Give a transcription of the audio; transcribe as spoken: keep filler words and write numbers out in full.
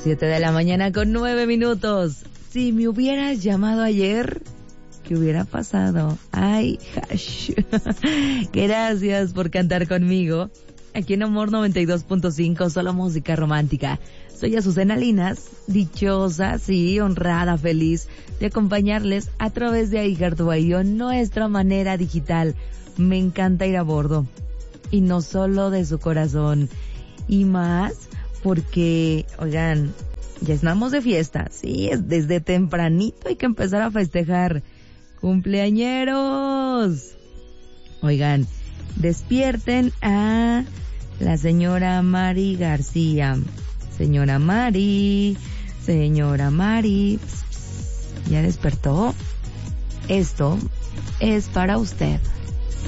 Siete de la mañana con nueve minutos. Si me hubieras llamado ayer, ¿qué hubiera pasado? Ay, hash. Gracias por cantar conmigo. Aquí en Amor noventa y dos punto cinco, solo música romántica. Soy Azucena Linas, dichosa, sí, honrada, feliz de acompañarles a través de iHeartRadio, nuestra manera digital. Me encanta ir a bordo. Y no solo de su corazón. Y más porque, oigan, ya estamos de fiesta, sí, desde tempranito hay que empezar a festejar. ¡Cumpleañeros! Oigan, despierten a la señora Mari García. Señora Mari, señora Mari, ¿ya despertó? Esto es para usted.